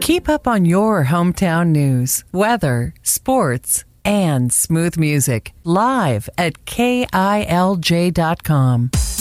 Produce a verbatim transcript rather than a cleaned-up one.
Keep up on your hometown news, weather, sports, and smooth music live at K I L J dot com.